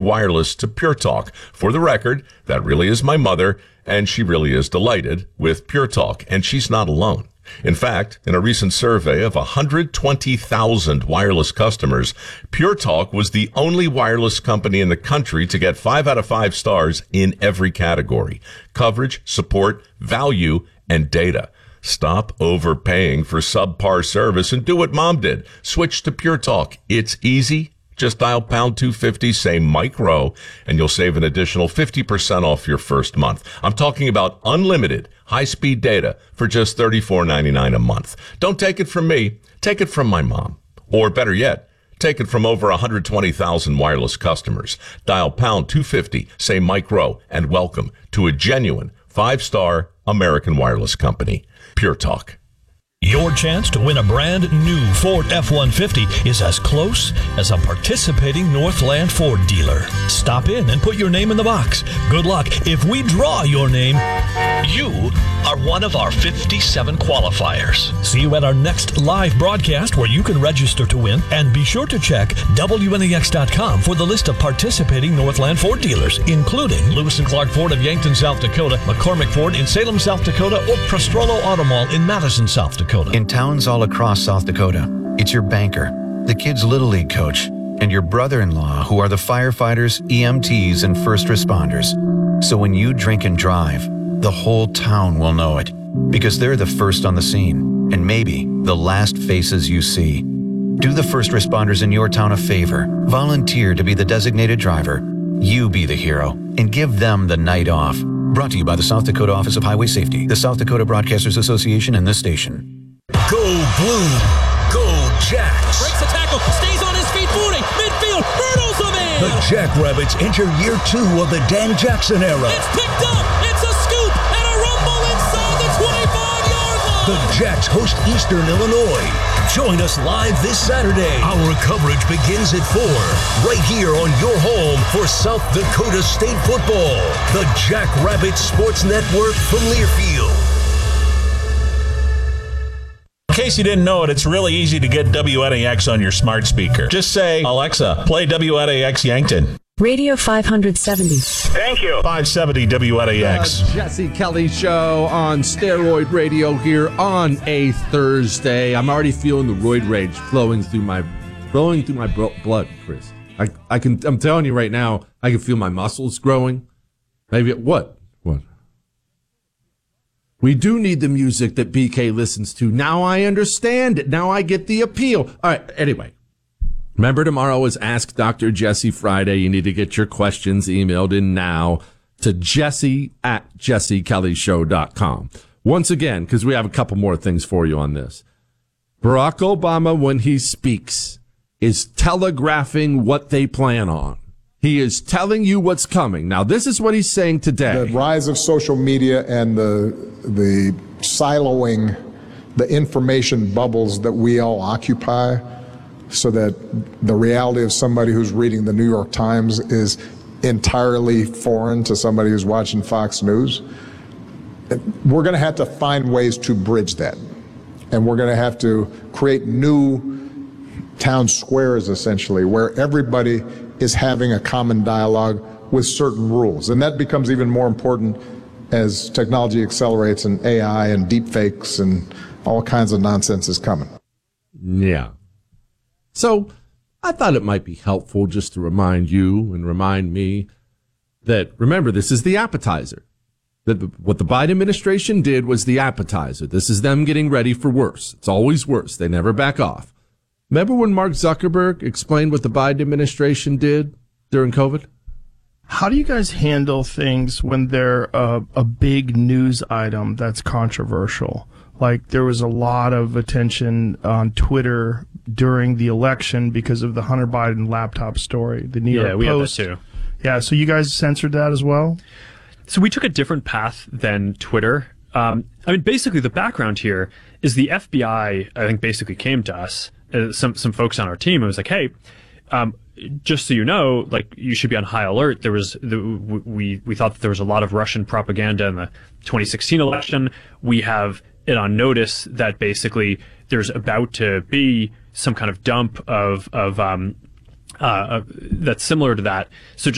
wireless to Pure Talk. For the record, that really is my mother, and she really is delighted with Pure Talk, and she's not alone. In fact, in a recent survey of 120,000 wireless customers, Pure Talk was the only wireless company in the country to get 5 out of 5 stars in every category: coverage, support, value, and data. Stop overpaying for subpar service and do what Mom did. Switch to Pure Talk. It's easy. Just dial pound 250, say Mike Rowe, and you'll save an additional 50% off your first month. I'm talking about unlimited high-speed data for just $34.99 a month. Don't take it from me. Take it from my mom. Or better yet, take it from over 120,000 wireless customers. Dial pound 250, say Mike Rowe, and welcome to a genuine 5-star American wireless company. Pure Talk. Your chance to win a brand new Ford F-150 is as close as a participating Northland Ford dealer. Stop in and put your name in the box. Good luck. If we draw your name, you are one of our 57 qualifiers. See you at our next live broadcast where you can register to win, and be sure to check WNEX.com for the list of participating Northland Ford dealers, including Lewis and Clark Ford of Yankton, South Dakota, McCormick Ford in Salem, South Dakota, or Prostrollo Auto Mall in Madison, South Dakota. In towns all across South Dakota, it's your banker, the kids' Little League coach, and your brother-in-law who are the firefighters, EMTs, and first responders. So when you drink and drive, the whole town will know it, because they're the first on the scene, and maybe the last faces you see. Do the first responders in your town a favor. Volunteer to be the designated driver. You be the hero, and give them the night off. Brought to you by the South Dakota Office of Highway Safety, the South Dakota Broadcasters Association, and this station. Go Blue! Go Jacks! Breaks the tackle, stays on his feet, footing, midfield, hurdles him in! The Jackrabbits enter year 2 of the Dan Jackson era. It's picked up, it's a scoop, and a rumble inside the 25-yard line! The Jacks host Eastern Illinois. Join us live this Saturday. Our coverage begins at 4, right here on your home for South Dakota State football. The Jackrabbits Sports Network from Learfield. In case you didn't know it, it's really easy to get WNAX on your smart speaker. Just say, Alexa, play WNAX Yankton. Radio 570. Thank you. 570 WNAX. The Jesse Kelly Show on Steroid Radio here on a Thursday. I'm already feeling the roid rage flowing through my blood, Chris. I'm telling you right now, I can feel my muscles growing. Maybe what? We do need the music that BK listens to. Now I understand it. Now I get the appeal. All right. Anyway, remember tomorrow is Ask Dr. Jesse Friday. You need to get your questions emailed in now to jesse@jessekellyshow.com. Once again, because we have a couple more things for you on this. Barack Obama, when he speaks, is telegraphing what they plan on. He is telling you what's coming. Now, this is what he's saying today. The rise of social media and the siloing, the information bubbles that we all occupy, so that the reality of somebody who's reading the New York Times is entirely foreign to somebody who's watching Fox News. We're going to have to find ways to bridge that. And we're going to have to create new town squares, essentially, where everybody is having a common dialogue with certain rules. And that becomes even more important as technology accelerates and AI and deep fakes and all kinds of nonsense is coming. Yeah. So I thought it might be helpful just to remind you and remind me that, remember, this is the appetizer. That what the Biden administration did was the appetizer. This is them getting ready for worse. It's always worse. They never back off. Remember when Mark Zuckerberg explained what the Biden administration did during COVID? How do you guys handle things when they're a big news item that's controversial? Like there was a lot of attention on Twitter during the election because of the Hunter Biden laptop story. The New York Post. Yeah, we had that too. Yeah, so you guys censored that as well? So we took a different path than Twitter. Basically the background here is the FBI, I think, basically came to us, some folks on our team, and was like, hey, just so you know, like, you should be on high alert. There was we thought that there was a lot of Russian propaganda in the 2016 election. We have it on notice that basically there's about to be some kind of dump of that's similar to that. So